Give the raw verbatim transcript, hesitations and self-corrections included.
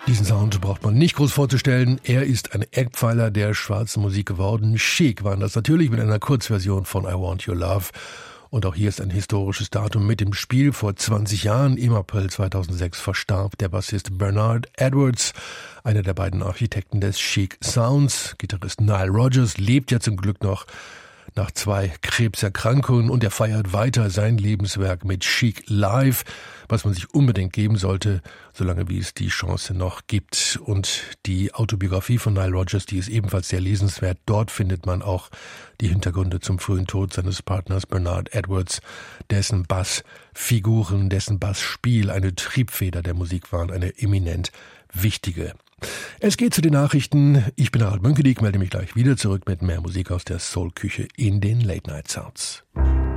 Diesen Sound braucht man nicht groß vorzustellen. Er ist ein Eckpfeiler der schwarzen Musik geworden. Chic waren das natürlich mit einer Kurzversion von I Want Your Love. Und auch hier ist ein historisches Datum mit dem Spiel. Vor zwanzig Jahren, im April zweitausendsechs, verstarb der Bassist Bernard Edwards, einer der beiden Architekten des Chic Sounds. Gitarrist Nile Rodgers lebt ja zum Glück noch nach zwei Krebserkrankungen und er feiert weiter sein Lebenswerk mit Chic Live, was man sich unbedingt geben sollte, solange wie es die Chance noch gibt. Und die Autobiografie von Nile Rodgers, die ist ebenfalls sehr lesenswert. Dort findet man auch die Hintergründe zum frühen Tod seines Partners Bernard Edwards, dessen Bassfiguren, dessen Bassspiel eine Triebfeder der Musik waren, eine eminent wichtige. Es geht zu den Nachrichten. Ich bin Harald Münkenig, melde mich gleich wieder zurück mit mehr Musik aus der Soul-Küche in den Late Night Sounds.